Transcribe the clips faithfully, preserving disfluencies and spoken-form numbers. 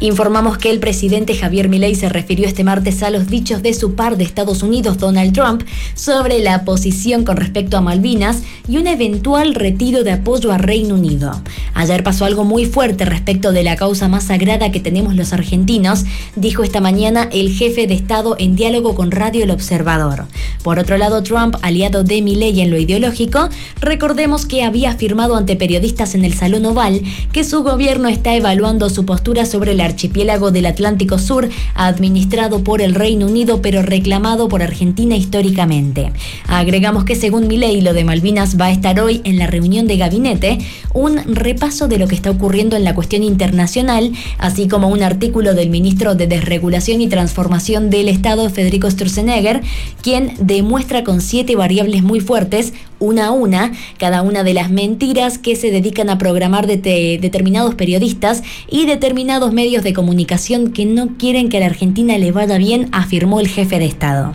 Informamos que el presidente Javier Milei se refirió este martes a los dichos de su par de Estados Unidos, Donald Trump, sobre la posición con respecto a Malvinas y un eventual retiro de apoyo a Reino Unido. Ayer pasó algo muy fuerte respecto de la causa más sagrada que tenemos los argentinos, dijo esta mañana el jefe de Estado en diálogo con Radio El Observador. Por otro lado, Trump, aliado de Milei en lo ideológico, recordemos que había afirmado ante periodistas en el Salón Oval que su gobierno está evaluando su postura sobre la archipiélago del Atlántico Sur, administrado por el Reino Unido pero reclamado por Argentina históricamente. Agregamos que según Milei, lo de Malvinas va a estar hoy en la reunión de gabinete, un repaso de lo que está ocurriendo en la cuestión internacional, así como un artículo del ministro de Desregulación y Transformación del Estado, Federico Sturzenegger, quien demuestra con siete variables muy fuertes, una a una, cada una de las mentiras que se dedican a programar de te, determinados periodistas y determinados medios de comunicación que no quieren que a la Argentina le vaya bien, afirmó el jefe de Estado.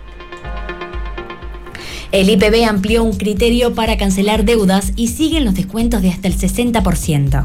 El I P B amplió un criterio para cancelar deudas y siguen los descuentos de hasta el sesenta por ciento.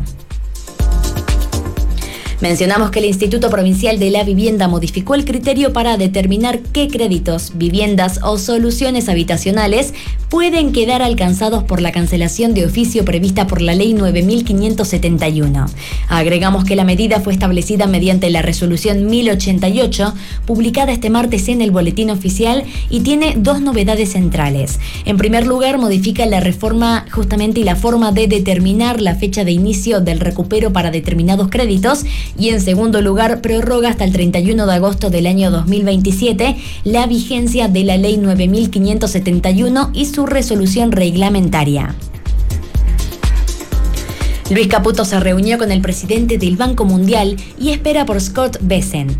Mencionamos que el Instituto Provincial de la Vivienda modificó el criterio para determinar qué créditos, viviendas o soluciones habitacionales pueden quedar alcanzados por la cancelación de oficio prevista por la Ley nueve mil quinientos setenta y uno. Agregamos que la medida fue establecida mediante la Resolución mil ochenta y ocho, publicada este martes en el Boletín Oficial, y tiene dos novedades centrales. En primer lugar, modifica la reforma justamente y la forma de determinar la fecha de inicio del recupero para determinados créditos, y en segundo lugar, prorroga hasta el treinta y uno de agosto del año dos mil veintisiete la vigencia de la Ley nueve mil quinientos setenta y uno y su resolución reglamentaria. Luis Caputo se reunió con el presidente del Banco Mundial y espera por Scott Bessent.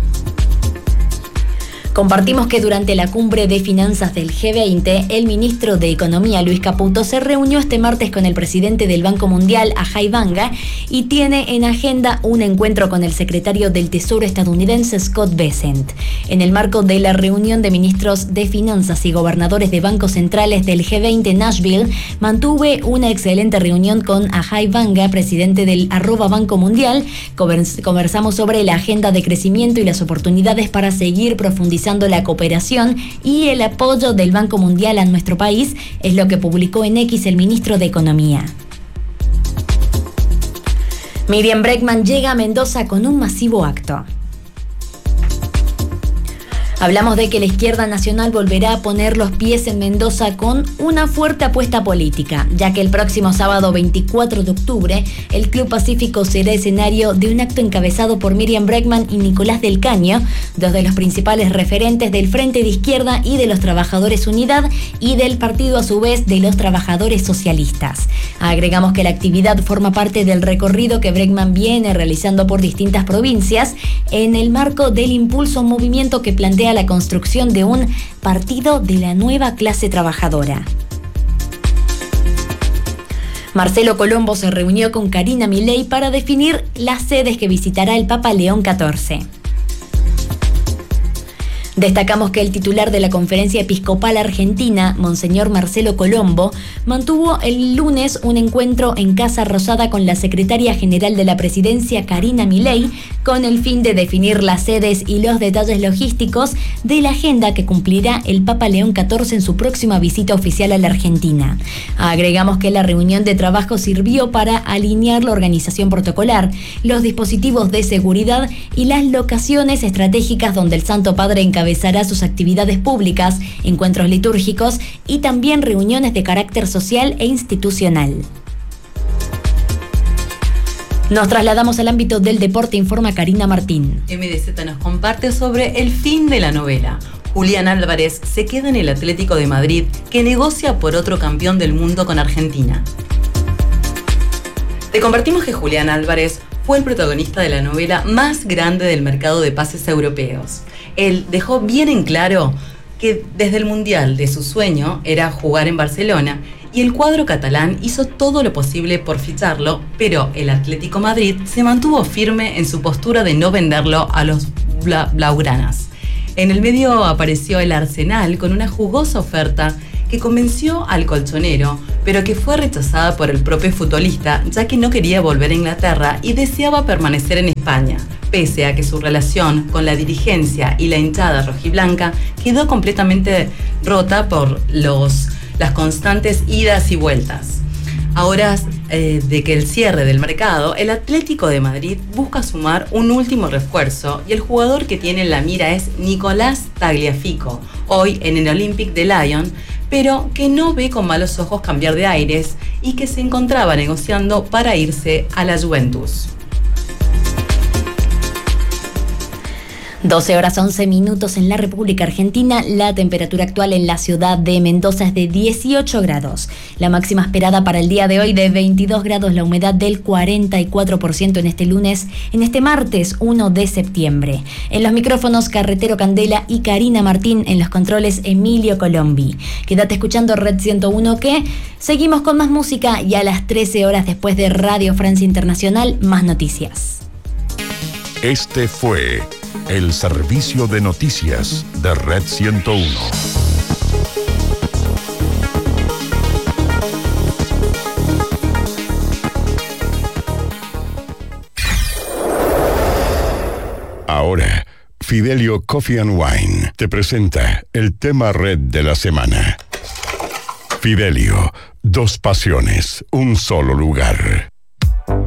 Compartimos que durante la cumbre de finanzas del G veinte, el ministro de Economía, Luis Caputo, se reunió este martes con el presidente del Banco Mundial, Ajay Banga, y tiene en agenda un encuentro con el secretario del Tesoro estadounidense, Scott Bessent. En el marco de la reunión de ministros de finanzas y gobernadores de bancos centrales del G veinte en Nashville, mantuve una excelente reunión con Ajay Banga, presidente del arroba Banco Mundial. Conversamos sobre la agenda de crecimiento y las oportunidades para seguir profundizando la cooperación y el apoyo del Banco Mundial a nuestro país, es lo que publicó en X el ministro de Economía. Miriam Bregman llega a Mendoza con un masivo acto. Hablamos de que la izquierda nacional volverá a poner los pies en Mendoza con una fuerte apuesta política, ya que el próximo sábado veinticuatro de octubre el Club Pacífico será escenario de un acto encabezado por Miriam Bregman y Nicolás del Caño, dos de los principales referentes del Frente de Izquierda y de los Trabajadores Unidad, y del partido a su vez de los Trabajadores Socialistas. Agregamos que la actividad forma parte del recorrido que Bregman viene realizando por distintas provincias en el marco del impulso a un movimiento que plantea la construcción de un partido de la nueva clase trabajadora. Marcelo Colombo se reunió con Karina Milei para definir las sedes que visitará el Papa León catorce. Destacamos que el titular de la Conferencia Episcopal Argentina, Monseñor Marcelo Colombo, mantuvo el lunes un encuentro en Casa Rosada con la secretaria general de la Presidencia, Karina Milei, con el fin de definir las sedes y los detalles logísticos de la agenda que cumplirá el Papa León catorce en su próxima visita oficial a la Argentina. Agregamos que la reunión de trabajo sirvió para alinear la organización protocolar, los dispositivos de seguridad y las locaciones estratégicas donde el Santo Padre encabezará sus actividades públicas, encuentros litúrgicos y también reuniones de carácter social e institucional. Nos trasladamos al ámbito del deporte, informa Karina Martín. M D Z nos comparte sobre el fin de la novela. Julián Álvarez se queda en el Atlético de Madrid, que negocia por otro campeón del mundo con Argentina. Te compartimos que Julián Álvarez fue el protagonista de la novela más grande del mercado de pases europeos. Él dejó bien en claro que desde el Mundial de su sueño era jugar en Barcelona, y el cuadro catalán hizo todo lo posible por ficharlo, pero el Atlético Madrid se mantuvo firme en su postura de no venderlo a los bla- blaugranas. En el medio apareció el Arsenal con una jugosa oferta que convenció al colchonero, pero que fue rechazada por el propio futbolista, ya que no quería volver a Inglaterra y deseaba permanecer en España, pese a que su relación con la dirigencia y la hinchada rojiblanca quedó completamente rota por los, las constantes idas y vueltas. A horas eh, de que el cierre del mercado, el Atlético de Madrid busca sumar un último refuerzo y el jugador que tiene en la mira es Nicolás Tagliafico, hoy en el Olympique de Lyon, pero que no ve con malos ojos cambiar de aires y que se encontraba negociando para irse a la Juventus. doce horas once minutos en la República Argentina. La temperatura actual en la ciudad de Mendoza es de dieciocho grados. La máxima esperada para el día de hoy de veintidós grados. La humedad del cuarenta y cuatro por ciento en este lunes, en este martes uno de septiembre. En los micrófonos Carretero Candela y Karina Martín. En los controles Emilio Colombi. Quédate escuchando Red ciento uno, que seguimos con más música y a las trece horas después de Radio Francia Internacional, más noticias. Este fue el servicio de noticias de Red ciento uno. Ahora, Fidelio Coffee and Wine te presenta el tema Red de la semana. Fidelio, dos pasiones, un solo lugar.